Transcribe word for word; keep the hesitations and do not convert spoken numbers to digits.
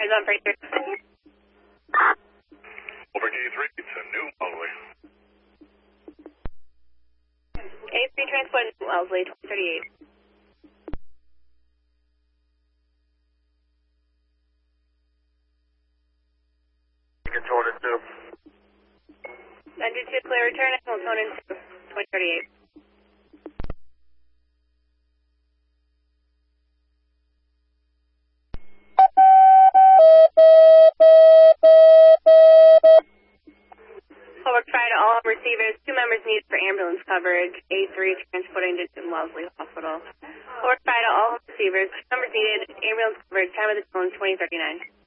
Eyes on for three. Over K three to New Wellesley. A three transport to Wellesley, twenty thirty-eight. Control to two. Under two, clear return, and we'll tone into twenty thirty-eight. Forward fire to all receivers. Two members needed for ambulance coverage. A three transporting to Wellesley Hospital. Forward fire to all receivers. Two members needed. Ambulance coverage. Time of the tone twenty thirty-nine.